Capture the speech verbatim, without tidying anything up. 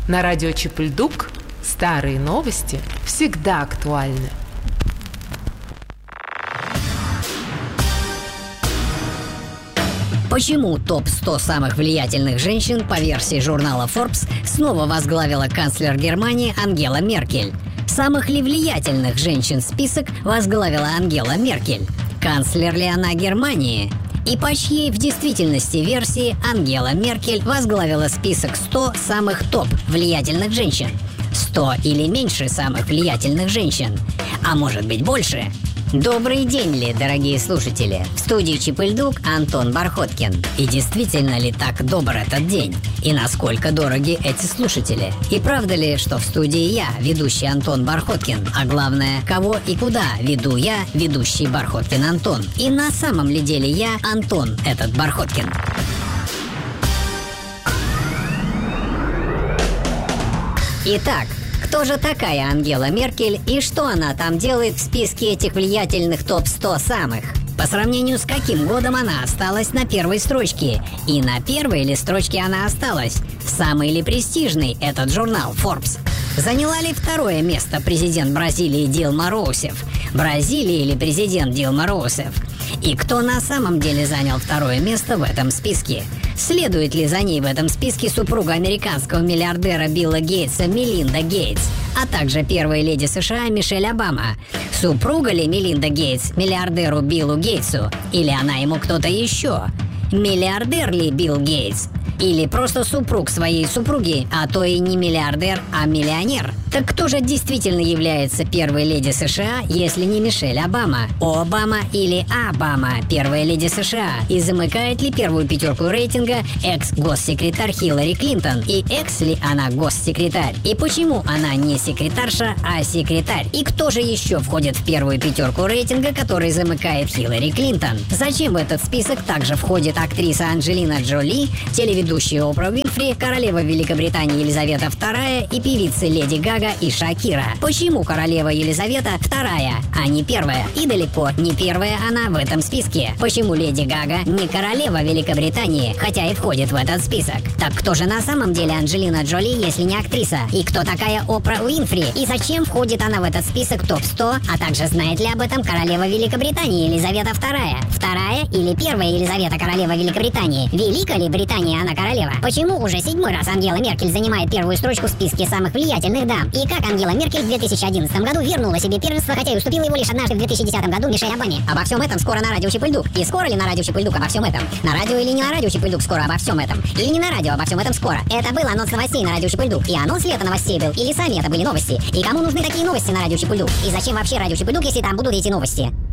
На радио Чип-Ль-Дук старые новости всегда актуальны. Почему топ сто самых влиятельных женщин по версии журнала Forbes снова возглавила канцлер Германии Ангела Меркель? Самых ли влиятельных женщин список возглавила Ангела Меркель? Канцлер ли она Германии? И по чьей в действительности версии Ангела Меркель возглавила список сто самых топ влиятельных женщин? сто или меньше самых влиятельных женщин? А может быть больше? Добрый день, ли, дорогие слушатели! В студии Чип-Ль-Дук Антон Бархоткин. И действительно ли так добр этот день? И насколько дороги эти слушатели? И правда ли, что в студии я, ведущий Антон Бархоткин? А главное, кого и куда веду я, ведущий Бархоткин Антон? И на самом ли деле я Антон, этот Бархоткин? Итак, кто же такая Ангела Меркель и что она там делает в списке этих влиятельных топ сто самых? По сравнению с каким годом она осталась на первой строчке? И на первой ли строчке она осталась? Самый ли престижный этот журнал Forbes? Заняла ли второе место президент Бразилии Дилма Роусеф? Бразилия или президент Дилма Роусеф? И кто на самом деле занял второе место в этом списке? Следует ли за ней в этом списке супруга американского миллиардера Билла Гейтса Мелинда Гейтс, а также первая леди США Мишель Обама? Супруга ли Мелинда Гейтс миллиардеру Биллу Гейтсу? Или она ему кто-то еще? Миллиардер ли Билл Гейтс? Или просто супруг своей супруги, а то и не миллиардер, а миллионер? Так кто же действительно является первой леди США, если не Мишель Обама? Обама или Обама, первая леди США? И замыкает ли первую пятерку рейтинга экс-госсекретарь Хиллари Клинтон? И экс ли она госсекретарь? И почему она не секретарша, а секретарь? И кто же еще входит в первую пятерку рейтинга, который замыкает Хиллари Клинтон? Зачем в этот список также входит актриса Анджелина Джоли, телеведущая Опра Уинфри, королева Великобритании Елизавета вторая и певицы Леди Гага и Шакира? Почему королева Елизавета вторая, а не первая? И далеко не первая она в этом списке. Почему Леди Гага не королева Великобритании, хотя и входит в этот список? Так кто же на самом деле Анджелина Джоли, если не актриса? И кто такая Опра Уинфри? И зачем входит она в этот список топ сто? А также знает ли об этом королева Великобритании Елизавета вторая? Вторая или первая Елизавета королева Великобритании? Велика ли Британия она королева? Почему уже седьмой раз Ангела Меркель занимает первую строчку в списке самых влиятельных дам? И как Ангела Меркель в две тысячи одиннадцатом году вернула себе первенство, хотя и уступила его лишь однажды в две тысячи десятом году Мишель Обаме? Обо всем этом скоро на радио Чип-Ль-Дук. И скоро ли на радио Чип-Ль-Дук обо всем этом? На радио или не на радио Чип-Ль-Дук скоро обо всем этом? Или не на радио обо всем этом скоро? Это был анонс новостей на радио Чип-Ль-Дук. И анонс ли это новостей был? Или сами это были новости? И кому нужны такие новости на радио Чип-Ль-Дук? И зачем вообще радио Чип-Ль-Дук, если там будут эти новости?